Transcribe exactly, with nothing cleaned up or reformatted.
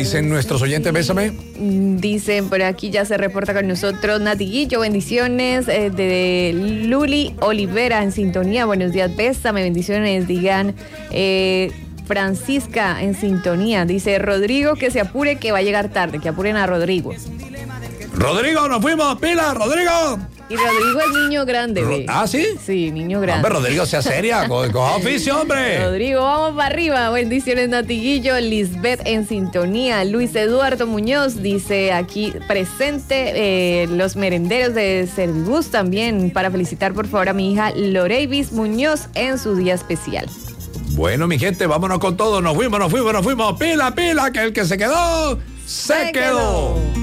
dicen nuestros oyentes? Sí. Bésame. Dicen, por aquí ya se reporta con nosotros Nati Guillo, bendiciones, eh, de Luli Olivera en sintonía, buenos días, bésame, bendiciones, digan, eh, Francisca en sintonía, dice Rodrigo que se apure que va a llegar tarde, que apuren a Rodrigo. Rodrigo, nos fuimos, pila, Rodrigo. Y Rodrigo es niño grande, Ro- ve. ¿Ah, sí? Sí, niño grande. Hombre, Rodrigo, sea seria, co- coja oficio, hombre. Rodrigo, vamos para arriba. Bendiciones, Natiguillo. Lisbeth en sintonía. Luis Eduardo Muñoz dice aquí presente. Eh, los merenderos de Servibus también para felicitar por favor a mi hija Loreivis Muñoz en su día especial. Bueno, mi gente, vámonos con todo. Nos fuimos, nos fuimos, nos fuimos. Pila, pila, que el que se quedó, se, Se quedó. quedó.